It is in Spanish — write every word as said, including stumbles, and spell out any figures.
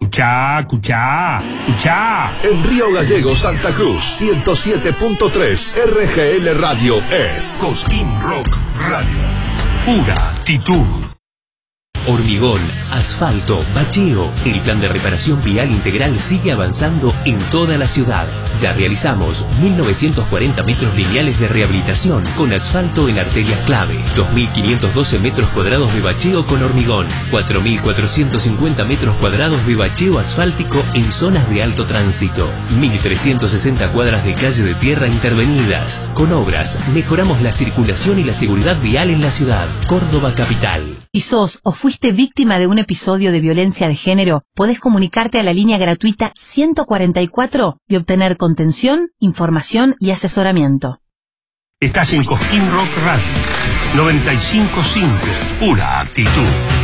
Escuchá, escuchá, escuchá. En Río Gallegos, Santa Cruz, ciento siete punto tres, R G L Radio es Cosquín Rock Radio. Pura actitud. Hormigón, asfalto, bacheo. El plan de reparación vial integral sigue avanzando en toda la ciudad. Ya realizamos mil novecientos cuarenta metros lineales de rehabilitación con asfalto en arterias clave, dos mil quinientos doce metros cuadrados de bacheo con hormigón, cuatro mil cuatrocientos cincuenta metros cuadrados de bacheo asfáltico en zonas de alto tránsito, mil trescientas sesenta cuadras de calle de tierra intervenidas. Con obras, mejoramos la circulación y la seguridad vial en la ciudad. Córdoba Capital. ¿Y sos o fuiste víctima de un episodio de violencia de género? Podés comunicarte a la línea gratuita ciento cuarenta y cuatro y obtener contención, información y asesoramiento. Estás en Cosquín Rock Radio noventa y cinco punto cinco. Pura actitud.